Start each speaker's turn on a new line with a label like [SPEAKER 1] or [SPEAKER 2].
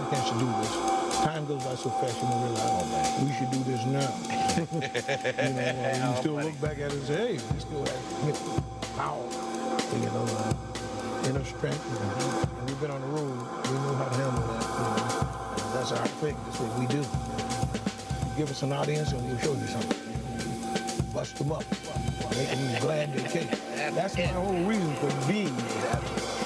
[SPEAKER 1] think should do this. Time goes by so fast, you don't realize, we should do this now. You still look back at it and say, hey, we still have power, inner strength. And we've been on the road. We know how to handle that. That's our thing. That's what we do. Give us an audience and we'll show you something. Bust them up. Make them glad they came. That's my whole reason for being here.